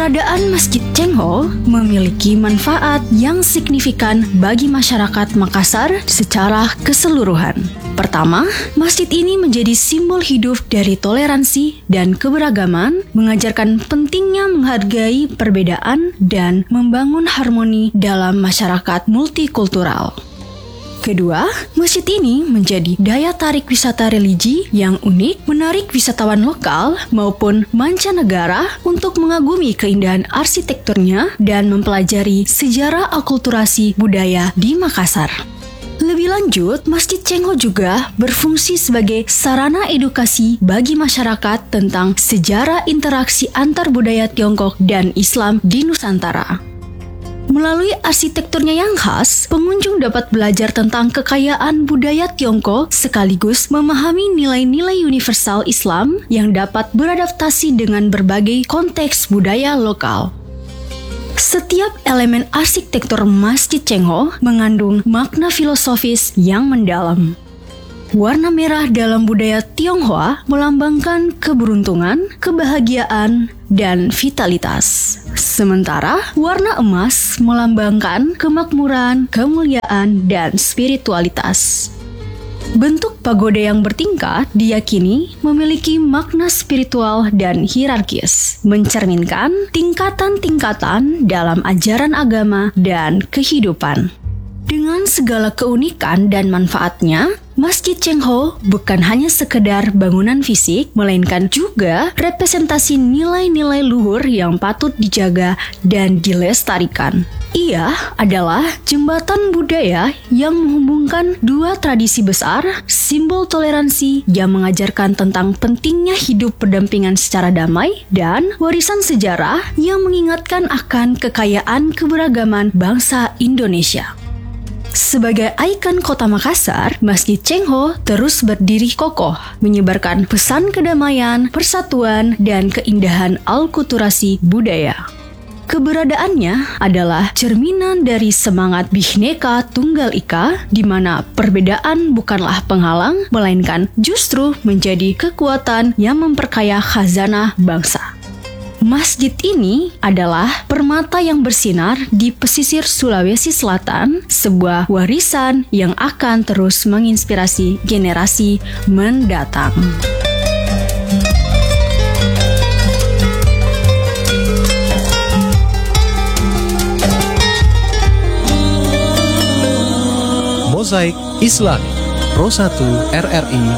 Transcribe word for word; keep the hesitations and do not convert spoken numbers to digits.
Keberadaan Masjid Cengho memiliki manfaat yang signifikan bagi masyarakat Makassar secara keseluruhan. Pertama, masjid ini menjadi simbol hidup dari toleransi dan keberagaman, mengajarkan pentingnya menghargai perbedaan dan membangun harmoni dalam masyarakat multikultural. Kedua, masjid ini menjadi daya tarik wisata religi yang unik, menarik wisatawan lokal maupun mancanegara untuk mengagumi keindahan arsitekturnya dan mempelajari sejarah akulturasi budaya di Makassar. Lebih lanjut, Masjid Cengho juga berfungsi sebagai sarana edukasi bagi masyarakat tentang sejarah interaksi antar budaya Tiongkok dan Islam di Nusantara. Melalui arsitekturnya yang khas, pengunjung dapat belajar tentang kekayaan budaya Tiongkok sekaligus memahami nilai-nilai universal Islam yang dapat beradaptasi dengan berbagai konteks budaya lokal. Setiap elemen arsitektur Masjid Cengho mengandung makna filosofis yang mendalam. Warna merah dalam budaya Tionghoa melambangkan keberuntungan, kebahagiaan, dan vitalitas. Sementara warna emas melambangkan kemakmuran, kemuliaan, dan spiritualitas. Bentuk pagoda yang bertingkat diyakini memiliki makna spiritual dan hierarkis, mencerminkan tingkatan-tingkatan dalam ajaran agama dan kehidupan. Dengan segala keunikan dan manfaatnya, Masjid Cengho bukan hanya sekedar bangunan fisik, melainkan juga representasi nilai-nilai luhur yang patut dijaga dan dilestarikan. Ia adalah jembatan budaya yang menghubungkan dua tradisi besar, simbol toleransi yang mengajarkan tentang pentingnya hidup berdampingan secara damai, dan warisan sejarah yang mengingatkan akan kekayaan keberagaman bangsa Indonesia. Sebagai ikon kota Makassar, Masjid Cengho terus berdiri kokoh, menyebarkan pesan kedamaian, persatuan, dan keindahan alkulturasi budaya. Keberadaannya adalah cerminan dari semangat Bhinneka Tunggal Ika, di mana perbedaan bukanlah penghalang, melainkan justru menjadi kekuatan yang memperkaya khazanah bangsa. Masjid ini adalah permata yang bersinar di pesisir Sulawesi Selatan, sebuah warisan yang akan terus menginspirasi generasi mendatang. Mozaik Islami Pro satu R R I